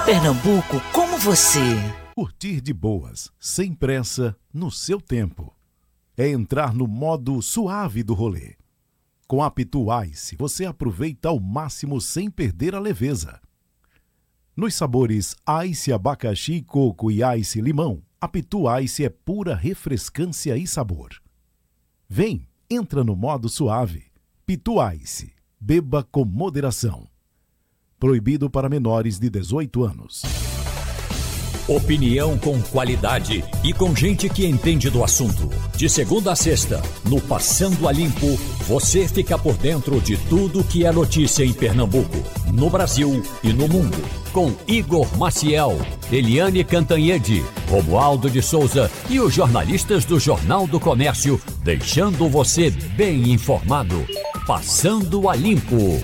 Pernambuco como você. Curtir de boas, sem pressa, no seu tempo. É entrar no modo suave do rolê. Com a Pitu Ice, você aproveita ao máximo sem perder a leveza. Nos sabores Ice abacaxi, coco e Ice limão, a Pitu Ice é pura refrescância e sabor. Vem, entra no modo suave. Pitu Ice, beba com moderação. Proibido para menores de 18 anos. Opinião com qualidade e com gente que entende do assunto. De segunda a sexta, no Passando a Limpo, você fica por dentro de tudo que é notícia em Pernambuco, no Brasil e no mundo. Com Igor Maciel, Eliane Cantanhede, Romualdo de Souza e os jornalistas do Jornal do Comércio, deixando você bem informado. Passando a Limpo.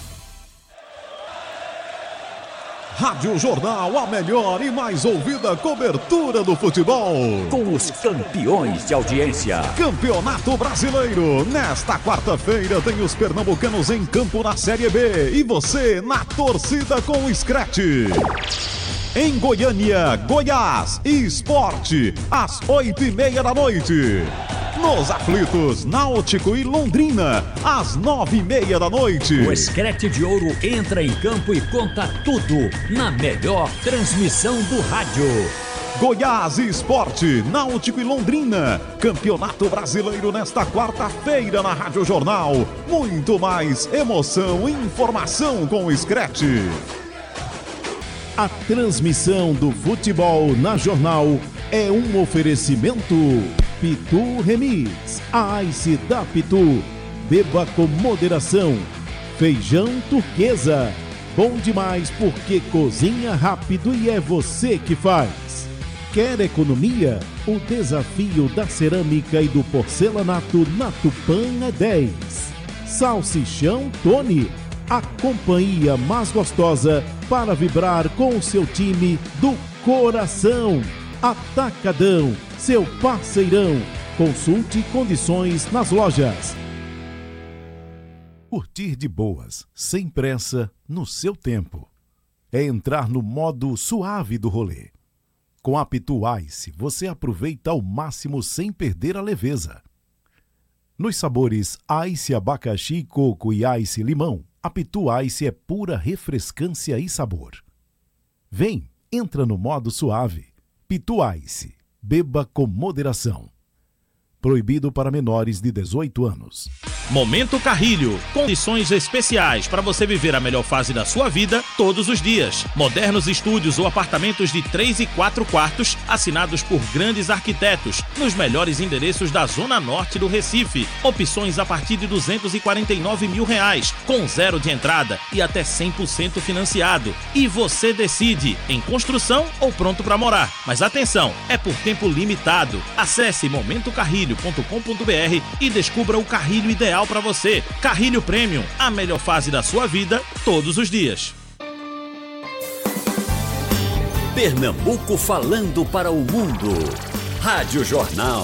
Rádio Jornal, a melhor e mais ouvida cobertura do futebol. Com os campeões de audiência. Campeonato Brasileiro. Nesta quarta-feira tem os pernambucanos em campo na Série B. E você na torcida com o Scratch. Em Goiânia, Goiás e Esporte, às 8:30 da noite. Nos aflitos, Náutico e Londrina, às 9:30 da noite. O Scratch de Ouro entra em campo e conta tudo na melhor transmissão do rádio. Goiás e Esporte, Náutico e Londrina. Campeonato Brasileiro nesta quarta-feira na Rádio Jornal. Muito mais emoção e informação com o Scratch. A transmissão do futebol na Jornal é um oferecimento Pitu Remix, a Ice da Pitu. Beba com moderação. Feijão turquesa, bom demais porque cozinha rápido e é você que faz. Quer economia? O desafio da cerâmica e do porcelanato na Tupã é 10. Salsichão Tony, a companhia mais gostosa para vibrar com o seu time do coração. Atacadão, seu parceirão. Consulte condições nas lojas. Curtir de boas, sem pressa, no seu tempo. É entrar no modo suave do rolê. Com a Pitu Ice, você aproveita ao máximo sem perder a leveza. Nos sabores Ice abacaxi, coco e Ice limão, a Pitu Ice é pura refrescância e sabor. Vem, entra no modo suave. Pitu Ice, beba com moderação. Proibido para menores de 18 anos. Momento Carrilho. Condições especiais para você viver a melhor fase da sua vida todos os dias. Modernos estúdios ou apartamentos de 3 e 4 quartos assinados por grandes arquitetos nos melhores endereços da Zona Norte do Recife. Opções a partir de R$249 mil, com zero de entrada e até 100% financiado. E você decide em construção ou pronto para morar. Mas atenção, é por tempo limitado. Acesse momentocarrilho.com.br e descubra o carrilho ideal para você. Carrilho Premium, a melhor fase da sua vida todos os dias. Pernambuco falando para o mundo. Rádio Jornal.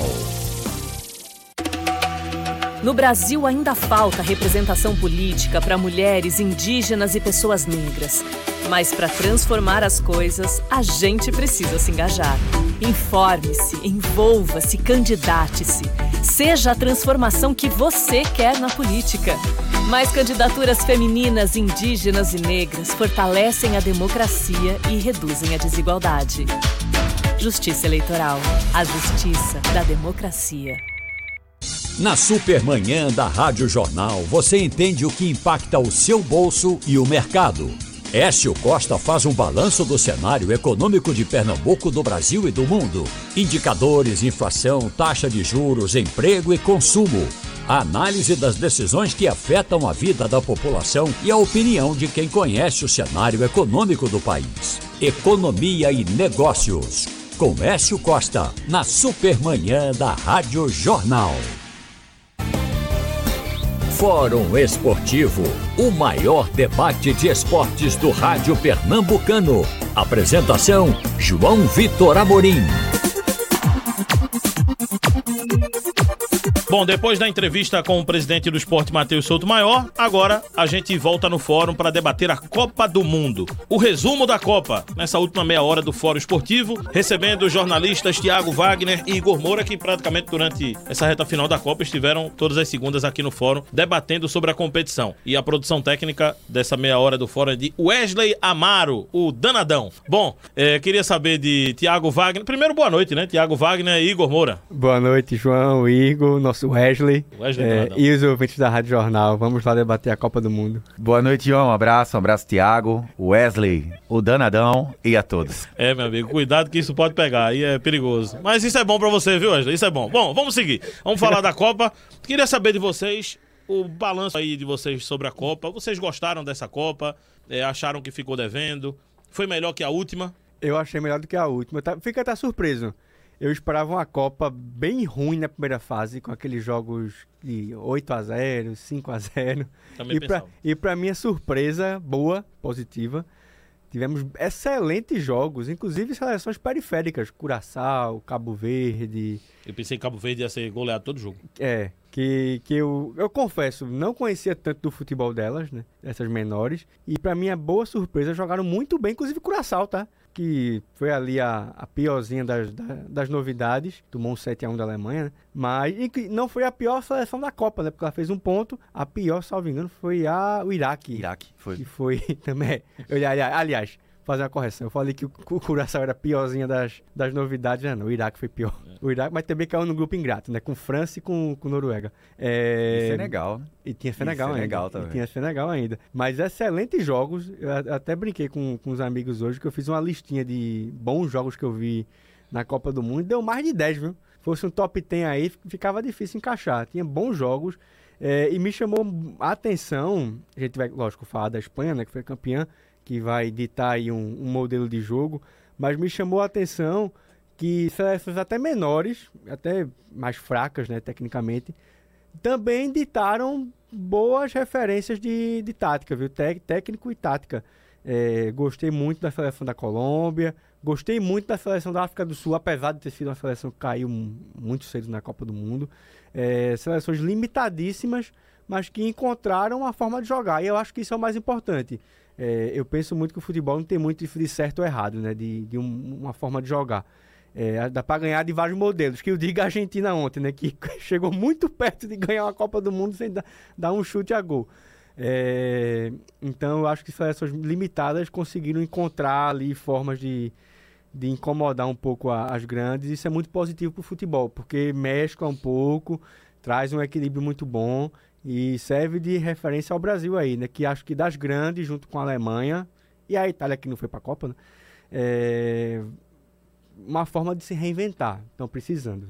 No Brasil ainda falta representação política para mulheres, indígenas e pessoas negras. Mas para transformar as coisas, a gente precisa se engajar. Informe-se, envolva-se, candidate-se. Seja a transformação que você quer na política. Mais candidaturas femininas, indígenas e negras fortalecem a democracia e reduzem a desigualdade. Justiça Eleitoral. A justiça da democracia. Na Supermanhã da Rádio Jornal, você entende o que impacta o seu bolso e o mercado. Écio Costa faz um balanço do cenário econômico de Pernambuco, do Brasil e do mundo. Indicadores, inflação, taxa de juros, emprego e consumo. A análise das decisões que afetam a vida da população e a opinião de quem conhece o cenário econômico do país. Economia e negócios. Com Écio Costa, na Supermanhã da Rádio Jornal. Fórum Esportivo, o maior debate de esportes do rádio pernambucano. Apresentação, João Vitor Amorim. Bom, depois da entrevista com o presidente do Sport, Matheus Souto Maior, agora a gente volta no fórum para debater a Copa do Mundo. O resumo da Copa, nessa última meia hora do Fórum Esportivo, recebendo os jornalistas Thiago Wagner e Igor Moura, que praticamente durante essa reta final da Copa estiveram todas as segundas aqui no fórum, debatendo sobre a competição. E a produção técnica dessa meia hora do fórum é de Wesley Amaro, o danadão. Bom, queria saber de Thiago Wagner. Primeiro, boa noite, né? Thiago Wagner e Igor Moura. Boa noite, João, Igor, nosso Wesley e os ouvintes da Rádio Jornal. Vamos lá debater a Copa do Mundo. Boa noite, João. Um abraço, Thiago, Wesley, o danadão e a todos. Meu amigo, cuidado que isso pode pegar, aí é perigoso. Mas isso é bom pra você, viu, Wesley? Isso é bom. Bom, vamos seguir. Vamos falar da Copa. Queria saber de vocês, o balanço aí de vocês sobre a Copa. Vocês gostaram dessa Copa? Acharam que ficou devendo? Foi melhor que a última? Eu achei melhor do que a última. Fica até surpreso. Eu esperava uma Copa bem ruim na primeira fase, com aqueles jogos de 8-0, 5-0. Também pensava. E pra minha surpresa, boa, positiva, tivemos excelentes jogos, inclusive seleções periféricas, Curaçao, Cabo Verde. Eu pensei que Cabo Verde ia ser goleado todo jogo. Que eu confesso, não conhecia tanto do futebol delas, né? Essas menores. E pra minha boa surpresa, jogaram muito bem, inclusive Curaçao, tá? Que foi ali a piorzinha das novidades, tomou um 7-1 da Alemanha, né? Mas não foi a pior seleção da Copa, né? Porque ela fez um ponto, a pior, salvo engano, foi o Iraque. Foi. Que foi também... Aliás, fazer uma correção, eu falei que o Curaçao era a piorzinha das novidades, não, o Iraque foi pior. O Iraque, mas também caiu no grupo ingrato, né? Com França e com Noruega. E Senegal, né? E tinha Senegal ainda. Mas excelentes jogos. Eu até brinquei com os amigos hoje que eu fiz uma listinha de bons jogos que eu vi na Copa do Mundo. Deu mais de 10, viu? Fosse um top 10 aí, ficava difícil encaixar. Tinha bons jogos. E me chamou a atenção, a gente vai, lógico, falar da Espanha, né? Que foi campeã, que vai ditar aí um modelo de jogo. Mas me chamou a atenção que seleções até menores, até mais fracas, né, tecnicamente, também ditaram boas referências de tática, viu? Técnico e tática. Gostei muito da seleção da Colômbia, gostei muito da seleção da África do Sul, apesar de ter sido uma seleção que caiu muito cedo na Copa do Mundo. Seleções limitadíssimas, mas que encontraram uma forma de jogar, e eu acho que isso é o mais importante. Eu penso muito que o futebol não tem muito de certo ou errado, né? De uma forma de jogar. Dá para ganhar de vários modelos, que eu digo a Argentina ontem, né? Que chegou muito perto de ganhar uma Copa do Mundo sem dar um chute a gol. Então eu acho que seleções limitadas conseguiram encontrar ali formas de incomodar um pouco as grandes. Isso é muito positivo para o futebol, porque mescla um pouco, traz um equilíbrio muito bom e serve de referência ao Brasil aí, né? Que acho que das grandes, junto com a Alemanha e a Itália, que não foi para a Copa, né? Uma forma de se reinventar. Estão precisando.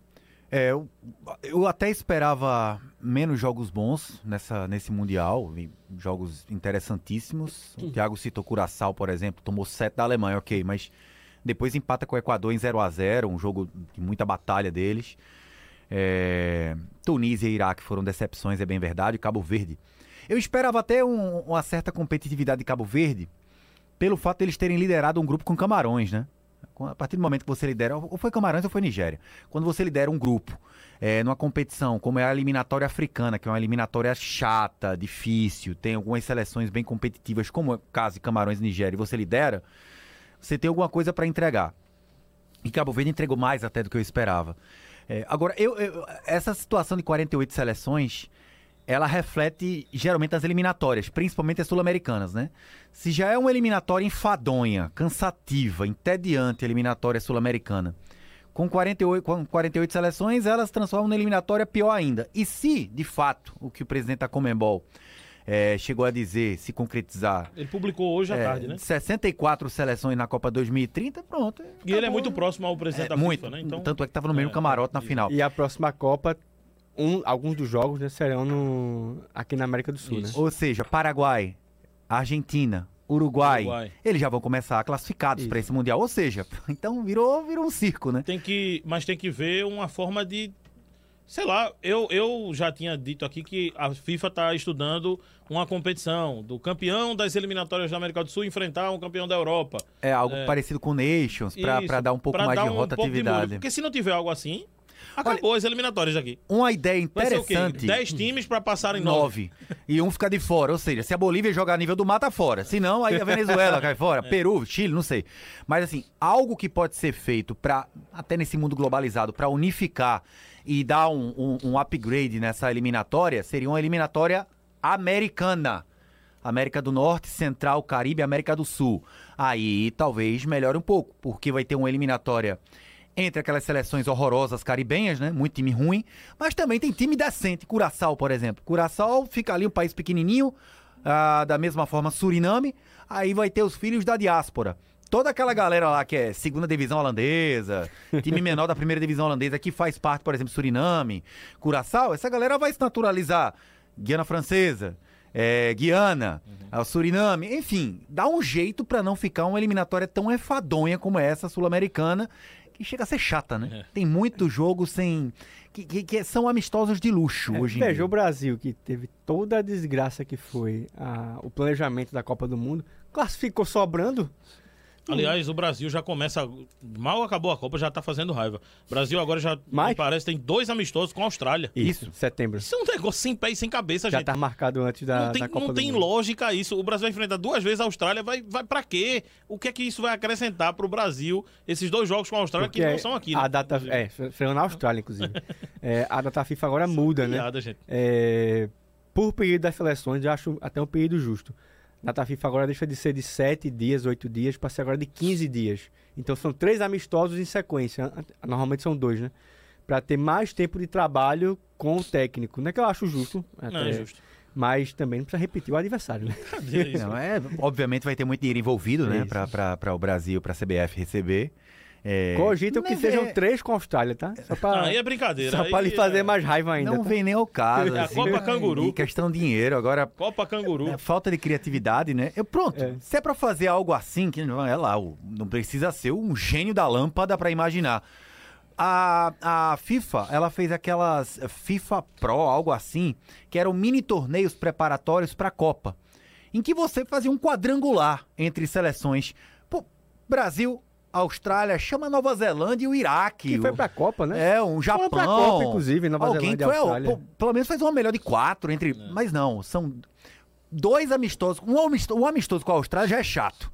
Eu até esperava menos jogos bons nesse Mundial, jogos interessantíssimos. O Thiago citou Curaçao, por exemplo, tomou 7 da Alemanha, ok, mas depois empata com o Equador em 0-0, um jogo de muita batalha deles. Tunísia e Iraque foram decepções, é bem verdade. Cabo Verde, eu esperava até uma certa competitividade de Cabo Verde, pelo fato de eles terem liderado um grupo com Camarões, né? A partir do momento que você lidera, ou foi Camarões ou foi Nigéria, quando você lidera um grupo numa competição como é a eliminatória africana, que é uma eliminatória chata, difícil, tem algumas seleções bem competitivas, como é o caso de Camarões e Nigéria, e você lidera, você tem alguma coisa para entregar. E Cabo Verde entregou mais até do que eu esperava. Agora, essa situação de 48 seleções, ela reflete geralmente as eliminatórias, principalmente as sul-americanas, né? Se já é uma eliminatória enfadonha, cansativa, entediante a eliminatória sul-americana, com 48 seleções, elas se transformam na eliminatória pior ainda. E se, de fato, o que o presidente da Conmebol chegou a dizer, se concretizar... Ele publicou hoje à tarde, né? 64 seleções na Copa 2030, pronto. E ele é muito próximo ao presidente da FIFA, né? Então, tanto é que estava no mesmo camarote na final. E a próxima Copa... alguns dos jogos, né, serão aqui na América do Sul, né? Ou seja, Paraguai, Argentina, Uruguai, eles já vão começar classificados para esse Mundial. Ou seja, então virou um circo, né? Mas tem que ver uma forma de... Sei lá, eu já tinha dito aqui que a FIFA está estudando uma competição do campeão das eliminatórias da América do Sul enfrentar um campeão da Europa. Algo parecido com Nations, para dar um pouco mais de rotatividade. Porque se não tiver algo assim... Acabou as eliminatórias aqui. Uma ideia Vai ser o interessante. quê? 10 times pra passarem 9. E um fica de fora. Ou seja, se a Bolívia jogar a nível do mar, tá fora. Se não, aí a Venezuela cai fora. Peru, Chile, não sei. Mas assim, algo que pode ser feito pra, até nesse mundo globalizado, pra unificar e dar um upgrade nessa eliminatória, seria uma eliminatória americana. América do Norte, Central, Caribe, América do Sul. Aí talvez melhore um pouco, porque vai ter uma eliminatória entre aquelas seleções horrorosas caribenhas, né? Muito time ruim, mas também tem time decente. Curaçao, por exemplo. Curaçao fica ali um país pequenininho, da mesma forma Suriname, aí vai ter os filhos da diáspora. Toda aquela galera lá que é segunda divisão holandesa, time menor da primeira divisão holandesa, que faz parte, por exemplo, Suriname, Curaçao, essa galera vai se naturalizar. Guiana Francesa, Guiana, Suriname, enfim, dá um jeito pra não ficar uma eliminatória tão enfadonha como essa sul-americana, que chega a ser chata, né? Tem muito jogo sem... que são amistosos de luxo hoje em dia. Veja, o Brasil, que teve toda a desgraça que foi o planejamento da Copa do Mundo, classificou sobrando. Aliás, o Brasil já começa... Mal acabou a Copa, já tá fazendo raiva. O Brasil agora já, me parece, tem 2 amistosos com a Austrália. Isso, setembro. Isso é um negócio sem pé e sem cabeça, já gente. Já tá marcado antes da Copa do Mundo. Não tem lógica isso. O Brasil vai enfrentar 2 vezes a Austrália, vai pra quê? O que é que isso vai acrescentar pro Brasil, esses 2 jogos com a Austrália que não são aqui, né? A data... foi na Austrália, inclusive. A data FIFA agora muda, né? Gente. Por período das seleções, eu acho até um período justo. A data FIFA agora deixa de ser de 7 dias, 8 dias, para ser agora de 15 dias. Então são 3 amistosos em sequência. Normalmente são 2, né? Para ter mais tempo de trabalho com o técnico. Não é que eu acho justo. Não é justo. Mas também não precisa repetir o adversário, né? Não, obviamente vai ter muito dinheiro envolvido, né? Para o Brasil, para a CBF receber. Cogitam que sejam 3 com a Austrália, tá? Só pra, aí é brincadeira. Só para lhe fazer mais raiva ainda. Não vem nem ao caso. A Copa Canguru. E questão de dinheiro. Agora, Copa Canguru. Falta de criatividade, né? Pronto. Se é para fazer algo assim, que não precisa ser um gênio da lâmpada para imaginar. A FIFA, ela fez aquelas FIFA Pro, algo assim, que eram mini torneios preparatórios para a Copa, em que você fazia um quadrangular entre seleções. Pô, Brasil, Austrália, chama Nova Zelândia e o Iraque. Que foi pra Copa, né? Um Japão. Foi pra Copa, inclusive, Nova Zelândia e Austrália. Pelo menos faz uma melhor de 4 entre... Mas não, são 2 amistosos. Um amistoso com a Austrália já é chato.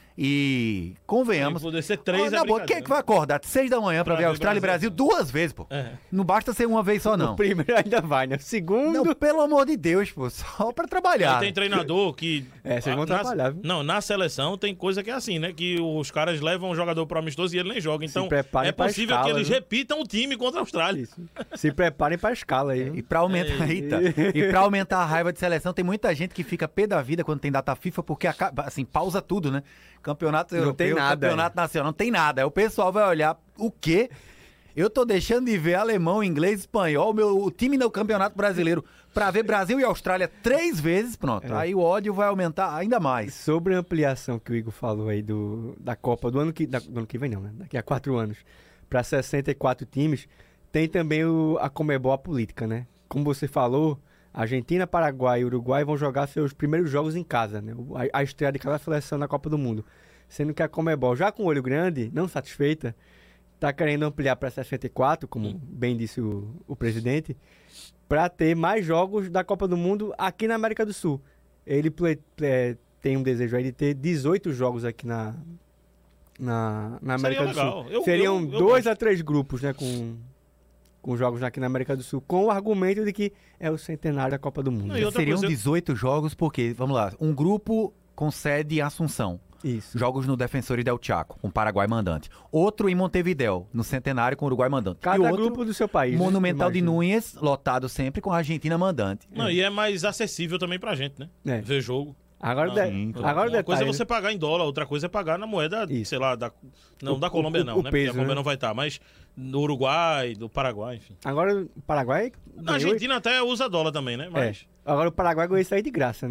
E convenhamos. Poder ser 3 quem é que vai acordar de 6 da manhã pra ver Austrália e Brasil 2 vezes, pô? Não basta ser uma vez só, não. O primeiro ainda vai, né? O segundo... Não, pelo amor de Deus, pô. Só pra trabalhar. Tem treinador que... vocês vão trabalhar, viu? Não, na seleção tem coisa que é assim, né? Que os caras levam o jogador pro amistoso e ele nem joga. Então é possível que eles repitam o time contra a Austrália. Isso. Se preparem pra escala aí. E pra aumentar... E pra aumentar a raiva de seleção, tem muita gente que fica pé da vida quando tem data FIFA, porque assim, pausa tudo, né? Campeonato europeu, campeonato nacional, não tem nada. Aí o pessoal vai olhar, o quê? Eu tô deixando de ver alemão, inglês, espanhol, o time no Campeonato Brasileiro, pra ver Brasil e Austrália 3 vezes, pronto. Aí o ódio vai aumentar ainda mais. Sobre a ampliação que o Igor falou aí da Copa do ano que vem, não, né? Daqui a 4 anos, pra 64 times, tem também a Conmebol, a política, né? Como você falou, Argentina, Paraguai e Uruguai vão jogar seus primeiros jogos em casa, né? A estreia de cada seleção na Copa do Mundo. Sendo que a Conmebol, já com o olho grande, não satisfeita, está querendo ampliar para 64, como bem disse o presidente, para ter mais jogos da Copa do Mundo aqui na América do Sul. Ele tem um desejo aí de ter 18 jogos aqui na América do Sul. Seriam 2 a 3 grupos, né, com jogos aqui na América do Sul, com o argumento de que é o centenário da Copa do Mundo. Seriam 18 jogos porque, vamos lá, um grupo com sede em Assunção. Isso. Jogos no Defensores del Chaco, com Paraguai mandante. Outro em Montevidéu, no Centenário, com Uruguai mandante. Cada grupo do seu país. Monumental de Núñez, lotado sempre, com a Argentina mandante. Não, e é mais acessível também pra gente, né? Ver jogo. Agora o detalhe, uma coisa é você pagar em dólar, outra coisa é pagar na moeda, sei lá, da Colômbia não, né? Porque a Colômbia não vai estar, mas do Uruguai, do Paraguai, enfim. Agora o Paraguai... A Argentina até usa dólar também, né? Mas... Agora o Paraguai ganhou isso aí de graça, né?